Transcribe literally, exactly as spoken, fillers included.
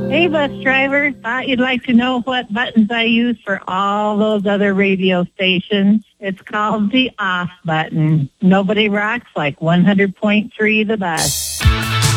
Hey, bus driver. Thought you'd like to know what buttons I use for all those other radio stations. It's called the off button. Nobody rocks like one hundred point three the bus.